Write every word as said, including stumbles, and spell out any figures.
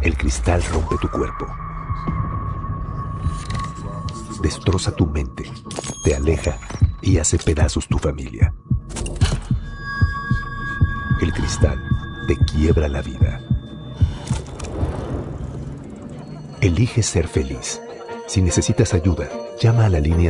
El cristal rompe tu cuerpo. Destroza tu mente, te aleja y hace pedazos tu familia. El cristal te quiebra la vida. Elige ser feliz. Si necesitas ayuda, llama a la línea